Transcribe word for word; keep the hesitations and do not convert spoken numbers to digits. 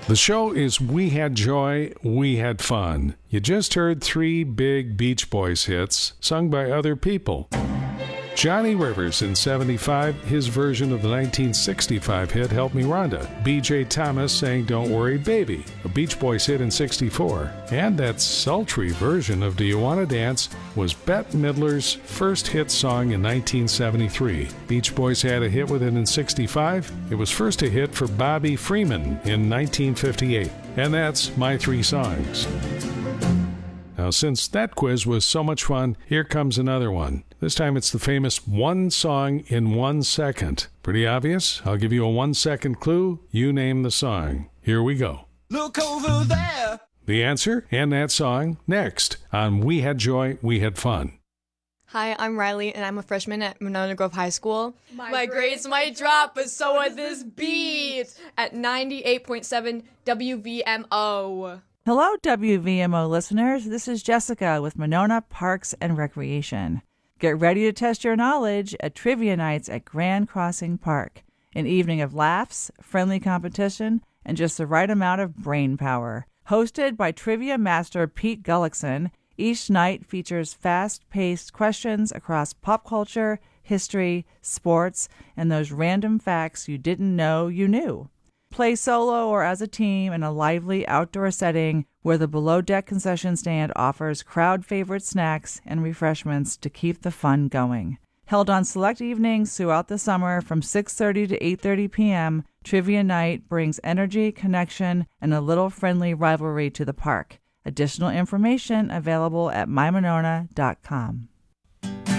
The show is We Had Joy, We Had Fun. You just heard three big Beach Boys hits sung by other people. Johnny Rivers in seventy-five, his version of the nineteen sixty-five hit Help Me Rhonda. B J Thomas sang Don't Worry Baby, a Beach Boys hit in sixty-four. And that sultry version of Do You Want to Dance was Bette Midler's first hit song in nineteen seventy-three. Beach Boys had a hit with it in sixty-five. It was first a hit for Bobby Freeman in nineteen fifty-eight. And that's my three songs. Now, since that quiz was so much fun, here comes another one. This time it's the famous One Song in One Second. Pretty obvious? I'll give you a one-second clue. You name the song. Here we go. Look over there. The answer and that song next on We Had Joy, We Had Fun. Hi, I'm Riley, and I'm a freshman at Monona Grove High School. My, My grades might drop, but so would this beat at ninety-eight point seven W V M O. Hello, W V M O listeners. This is Jessica with Monona Parks and Recreation. Get ready to test your knowledge at Trivia Nights at Grand Crossing Park. An evening of laughs, friendly competition, and just the right amount of brain power. Hosted by trivia master Pete Gullickson, each night features fast-paced questions across pop culture, history, sports, and those random facts you didn't know you knew. Play solo or as a team in a lively outdoor setting where the below-deck concession stand offers crowd-favorite snacks and refreshments to keep the fun going. Held on select evenings throughout the summer from six thirty to eight thirty p.m., Trivia Night brings energy, connection, and a little friendly rivalry to the park. Additional information available at my monona dot com.